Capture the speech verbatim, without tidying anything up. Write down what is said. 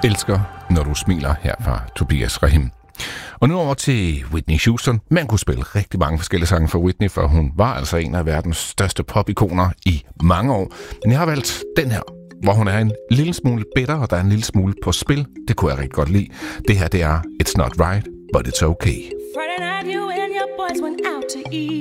elsker, når du smiler her fra Tobias Rahim. Og nu over til Whitney Houston. Man kunne spille rigtig mange forskellige sange for Whitney, for hun var altså en af verdens største popikoner i mange år. Men jeg har valgt den her, hvor hun er en lille smule bitter, og der er en lille smule på spil. Det kunne jeg rigtig godt lide. Det her, det er It's Not Right, But It's Okay. Friday night, you and your boys went out to eat.